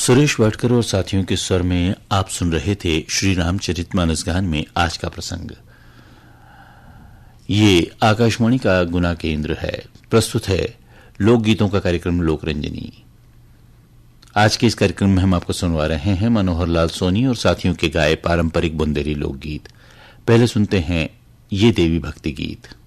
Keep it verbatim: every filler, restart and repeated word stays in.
सुरेश वाडकर और साथियों के स्वर में आप सुन रहे थे श्री रामचरितमानस गान में आज का प्रसंग। ये आकाशवाणी का गुना केंद्र है। प्रस्तुत है लोकगीतों का कार्यक्रम लोकरंजनी। आज के इस कार्यक्रम में हम आपको सुनवा रहे हैं मनोहर लाल सोनी और साथियों के गाए पारंपरिक बुंदेली लोकगीत। पहले सुनते हैं ये देवी भक्ति गीत।